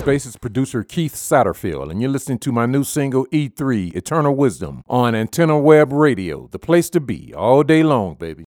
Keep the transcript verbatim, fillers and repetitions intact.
Space is producer Keith Satterfield, and you're listening to my new single, E three, Eternal Wisdom, on Antenna Web Radio, the place to be all day long, baby.